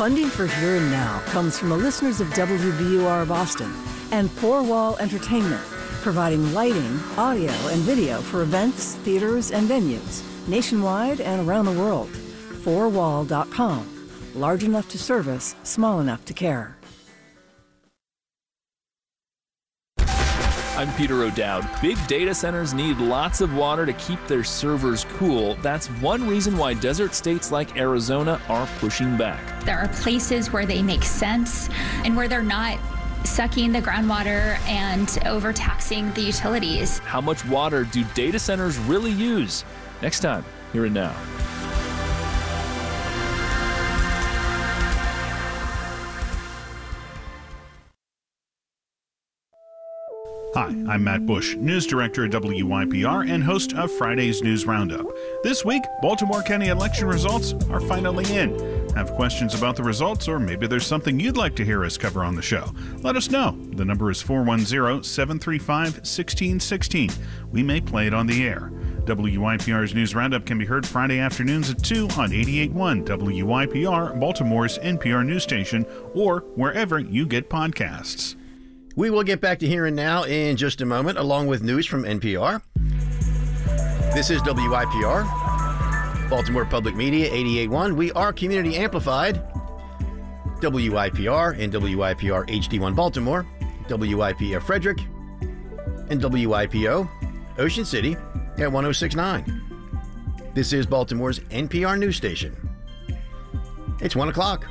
Funding for Here and Now comes from the listeners of WBUR Boston and Four Wall Entertainment, providing lighting, audio, and video for events, theaters, and venues nationwide and around the world. Fourwall.com. Large enough to service, small enough to care. I'm Peter O'Dowd. Big data centers need lots of water to keep their servers cool. That's one reason why desert states like Arizona are pushing back. There are places where they make sense and where they're not sucking the groundwater and overtaxing the utilities. How much water do data centers really use? Next time, Here and Now. Hi, I'm Matt Bush, news director at WYPR and host of Friday's News Roundup. This week, Baltimore County election results are finally in. Have questions about the results, or maybe there's something you'd like to hear us cover on the show? Let us know. The number is 410-735-1616. We may play it on the air. WYPR's News Roundup can be heard Friday afternoons at 2 on 88.1 WYPR, Baltimore's NPR news station, or wherever you get podcasts. We will get back to Here and Now in just a moment, along with news from NPR. This is WYPR, Baltimore Public Media, 88.1. We are community amplified. WYPR and WYPR HD1 Baltimore, WYPR Frederick, and WYPO Ocean City at 106.9. This is Baltimore's NPR news station. It's 1 o'clock.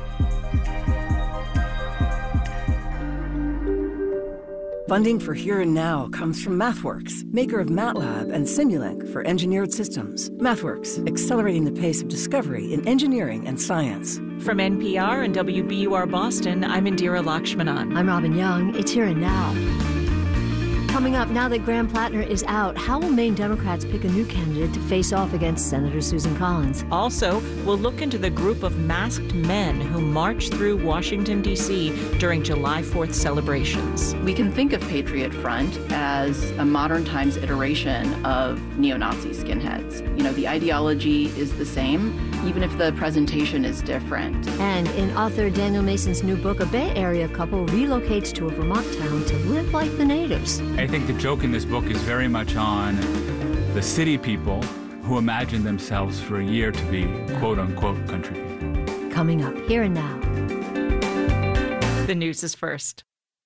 Funding for Here and Now comes from MathWorks, maker of MATLAB and Simulink for engineered systems. MathWorks, accelerating the pace of discovery in engineering and science. From NPR and WBUR Boston, I'm Indira Lakshmanan. I'm Robin Young. It's Here and Now. Coming up, now that Graham Plattner is out, how will Maine Democrats pick a new candidate to face off against Senator Susan Collins? Also, we'll look into the group of masked men who marched through Washington, D.C. during July 4th celebrations. We can think of Patriot Front as a modern times iteration of neo-Nazi skinheads. You know, the ideology is the same, even if the presentation is different. And in author Daniel Mason's new book, a Bay Area couple relocates to a Vermont town to live like the natives. I think the joke in this book is very much on the city people who imagine themselves for a year to be quote-unquote country people. Coming up, Here and Now. The news is first.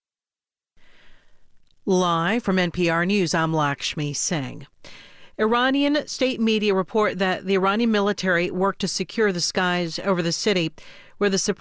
Live from NPR News, I'm Lakshmi Singh. Iranian state media report that the Iranian military worked to secure the skies over the city, where the Supreme